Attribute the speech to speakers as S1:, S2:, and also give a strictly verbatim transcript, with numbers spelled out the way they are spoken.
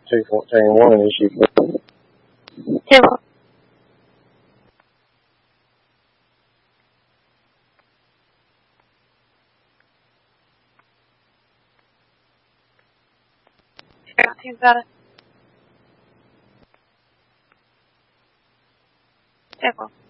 S1: 最最往年是。
S2: 对吗？听到了。这个。